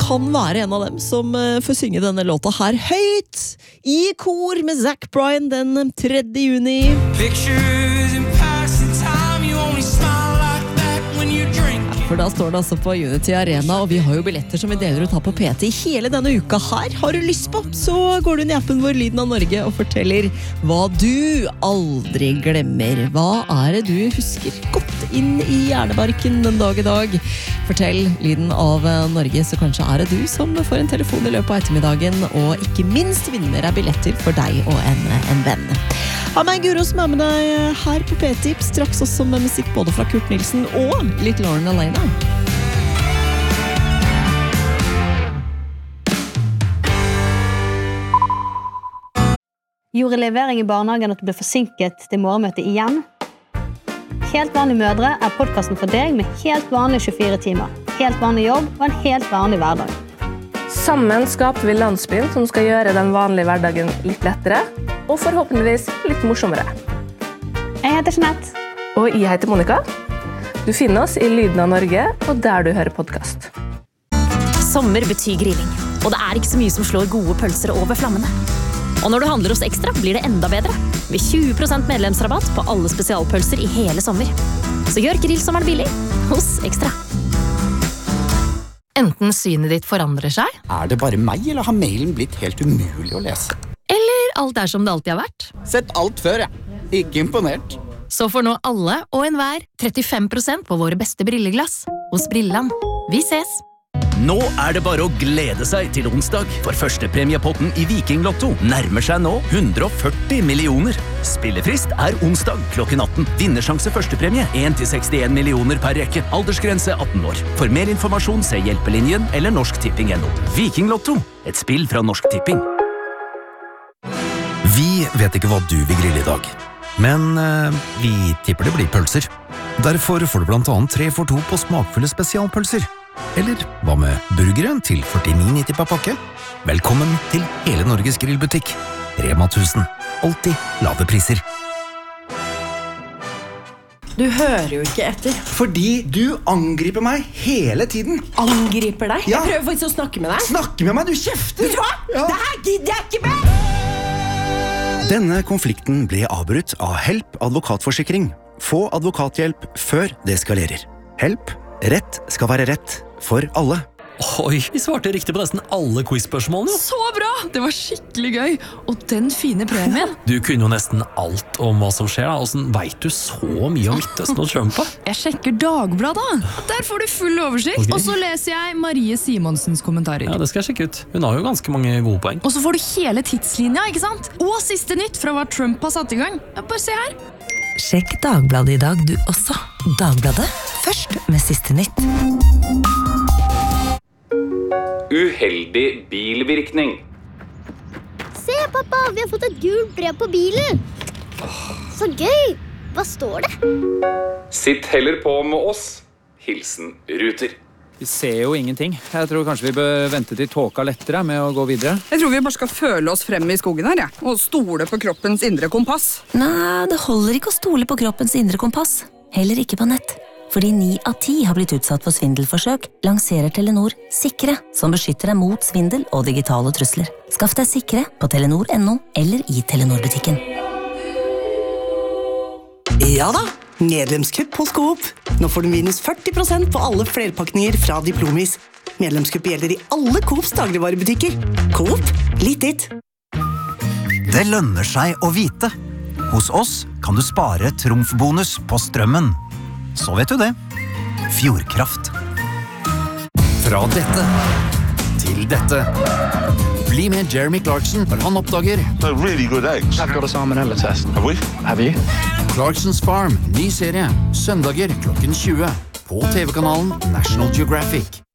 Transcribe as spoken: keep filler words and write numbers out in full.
kan være en av dem som uh, får synge denne låta her høyt i kor med Zach Bryan den tredje juni. Pictures in passing time, you only smile like that when you drink. For da står det altså på Unity Arena, og vi har jo billetter som vi deler ut her på P T hele denne uka her. Har du lyst på, så går du inn i appen vår Lyden av Norge og forteller hva du aldri glemmer. Hva er det du husker godt inn i hjernebarken den dag i dag? Fortell Lyden av Norge, så kanskje er det du som får en telefon i løpet av ettermiddagen, og ikke minst vinner er billetter for deg og en, en venn. Ha meg Guro som er med deg her på P-tips, straks også med musikk både fra Kurt Nilsen og litt Lauren Alaina. Gjorde levering i barnehagen at du ble forsinket til morgenmøtet igjen? Helt vanlige mødre er podcasten for deg med helt vanlige tjuefire timer, helt vanlig jobb og en helt vanlig hverdag. Sammen skaper vi landsbyen som skal gjøre den vanlige hverdagen litt lettere, og forhåpentligvis litt morsommere. Jeg heter Jeanette. Og jeg heter Monica. Du finner oss i Lyden av Norge, og der du hører podcast. Sommer betyr grilling, og det er ikke så mye som slår gode pølser over flammene. Og når du handler hos Ekstra, blir det enda bedre. Med tjue prosent medlemsrabatt på alle spesialpølser i hele sommer. Så gjør grillsommeren billig hos Ekstra. Enten synet ditt forandrer seg, Er det bare meg, eller har mailen blitt helt umulig å lese? eller alt er som det alltid har vært. Sett alt før, ja. Ikke imponert. Så får nå alle og enhver trettifem prosent på våre beste brilleglass hos Brilland. Vi ses! Nå er det bare å glede seg til onsdag, for førstepremiepotten i Viking Lotto nærmer seg nå hundre og førti millioner. Spillefrist er onsdag klokken atten. Vinnersjanse førstepremie en til sekstien millioner per rekke. Aldersgrense atten år. For mer informasjon se Hjelpelinjen eller Norsk Tipping punktum no. Viking Lotto, et spill fra Norsk Tipping. Vi vet ikke hva du vil grille i dag, men eh, vi tipper det blir pølser. Derfor får du blant annet tre for to på smakfulle spesialpølser. Eller hva med burgeren til førtini nitti per pakke? Velkommen til hele Norges grillbutikk. Rema tusen. Alltid lave priser. Du hører jo ikke etter. Fordi du angriper meg hele tiden. Angriper deg? Ja. Jeg prøver faktisk å snakke med deg. Snakke med meg, du kjefter! Vet du hva? Ja. Det her gidder jeg ikke med! Denne konflikten ble avbrutt av Help advokatforsikring. Få advokathjelp før det eskalerer. Help. Rett skal være rett for alle. Oi, vi svarte riktig på nesten alle quiz-spørsmålene. Så bra! Det var skikkelig gøy. Og den fine premien. Du kunne jo nesten alt om hva som skjer. Da. Hvordan vet du så mye om Midtøsten og Trump? Jeg sjekker Dagbladet. Der får du full oversikt. Okay. Og så leser jeg Marie Simonsens kommentarer. Ja, det skal jeg sjekke ut. Hun har jo ganske mange gode poeng. Og så får du hele tidslinja, ikke sant? Og siste nytt fra hva Trump har satt i gang. Ja, bare se her. Sjekk Dagbladet i dag du også. Dagbladet, først med siste nytt. Uheldig bilvirkning. Se, pappa, vi har fått et gult brev på bilen. Så gøy. Hva står det? Sitt heller på med oss. Hilsen Ruter. Vi ser jo ingenting. Jeg tror kanskje vi bør vente til tåka lettere med å gå videre. Jeg tror vi bare skal føle oss frem i skogen her, ja. Og stole på kroppens indre kompass. Nei, det holder ikke å stole på kroppens indre kompass. Heller ikke på nett. Fordi ni av ti har blitt utsatt for svindelforsøk, lanserer Telenor Sikre, som beskytter deg mot svindel og digitale trusler. Skaff deg Sikre på telenor punktum no eller i Telenor-butikken. Ja da, medlemskupp hos Coop. Nå får du minus førti prosent på alle flerpakninger fra Diplomis. Medlemskupp gjelder i alle Coops dagligvarebutikker. Coop, litt ditt. Det lønner seg å vite. Hos oss kan du spare trumfbonus på strømmen. Så vet du det. Fjordkraft. Fra dette til dette. Bli med Jeremy Clarkson når han oppdager They're really good eggs. I've got a salmonella test. Have we? Have you? Clarkson's Farm, ny serie. Søndager klokken tjue. På T V-kanalen National Geographic.